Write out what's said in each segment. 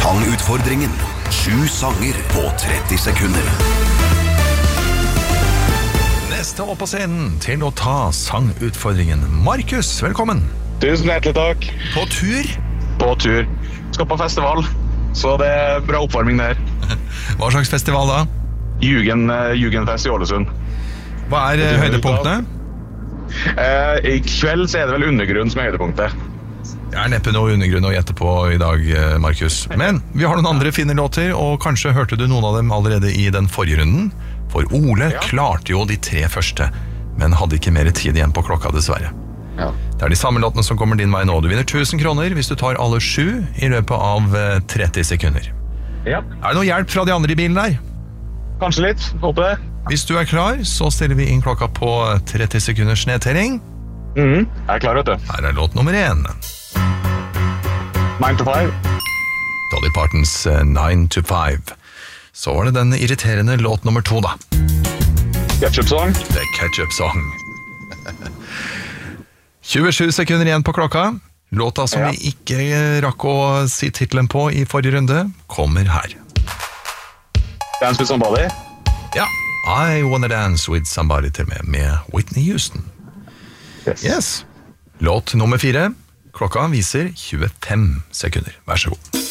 Sangutfordringen. 7 sanger på 30 sekunder. Neste opp på scenen til å ta sangutfordringen. Markus, velkommen. Tusen hjertelig takk. På tur? På tur. Skal på festival, så det er bra oppvarming der. Hva slags festival da? Jugendfest i Ålesund. Hva er høydepunktene? I kveld så er det vel Undergrunn som er høydepunktet. Jeg er neppe noe undergrunn å gjette på i dag, Markus. Men vi har noen andre fine låter, og kanskje hørte du noen av dem allerede i den forrige runden. For Ole klarte jo de 3 første, men hadde ikke mer tid igjen på klokka, dessverre. Ja. Det er de samme låtene som kommer din vei nå. Du vinner 1000 kroner hvis du tar alle 7 i løpet av 30 sekunder. Ja. Er det noe hjelp fra de andre i bilen der? Kanskje litt, håper det. Hvis du er klar, så stiller vi inn klokka på 30 sekunders nedtelling. Jeg er klar, vet du. Her er låt nummer 1. 9 to 5. Dolly Partons 9 to 5. Så var det den irriterende låt nummer 2 da. Ketchup-song. Det er Ketchup-song. 27 sekunder igjen på klokka. Låta som vi ikke rakk å si titelen på i forrige runde, kommer her. Dance with somebody. Ja, I Wanna Dance with Somebody til med Whitney Houston. Yes. Låt nummer 4. Klokka viser 25 sekunder. Vær så god.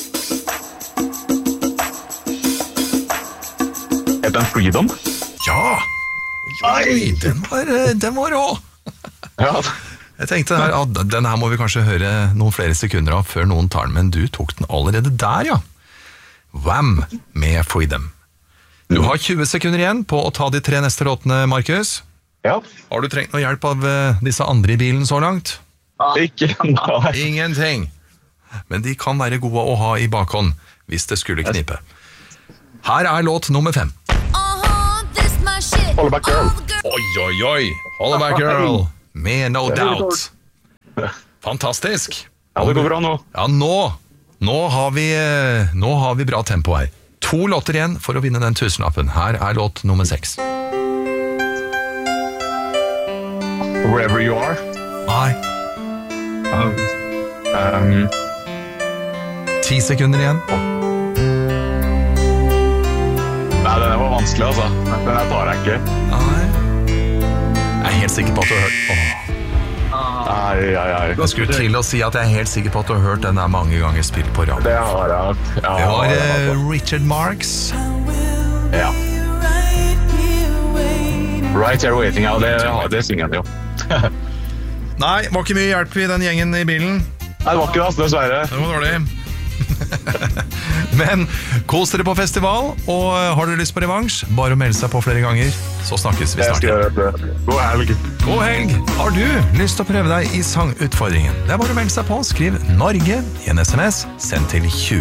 Er den Freedom? Ja! Oi, den var rå! Ja. Jeg tenkte her, den her må vi kanskje høre noen flere sekunder av før noen tar den, men du tok den allerede der, ja. Wham! Med Freedom. Du har 20 sekunder igjen på å ta de 3 neste låtene, Markus. Ja. Har du trengt noe hjelp av disse andre i bilen så langt? Ikke, nei. Ingenting. Men de kan være gode å ha i bakhånd, hvis det skulle knipe. Her er låt nummer 5. Hollaback Girl. Oi. Hollaback Girl. Med No Doubt. Fantastisk. Ja, det går bra nå. Ja, nå har vi bra tempo her. 2 låter igjen for å vinne den tusenlappen. Her er låt nummer 6. Wherever You Are. Nei. 10 sekunder igjen. Nei, den var vanskelig, altså. Den tar jeg ikke. Nei. Jeg er helt sikker på at du har hørt. Nei. Jeg skulle til å si at jeg er helt sikker på at du har hørt den der mange ganger spilt på radio. Det har jeg. Ja, Det var Richard Marx. Ja. Right Here Waiting, ja, det synger han jo. Nei, var ikke mye hjelp i den gjengen i bilen. Nei, det var ikke det, dessverre. Det var dårlig. Men kos dere på festival, og har dere lyst på revansj, bare å melde seg på flere ganger, så snakkes vi snart. God helg. God helg! Har du lyst til å prøve deg i sangutfordringen? Det er bare å melde seg på, skriv Norge i en SMS, send til 20.